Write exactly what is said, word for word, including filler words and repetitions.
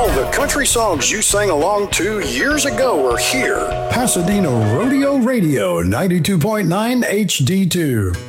the country songs you sang along to years ago are here. Pasadena Rodeo Radio, ninety-two point nine H D two.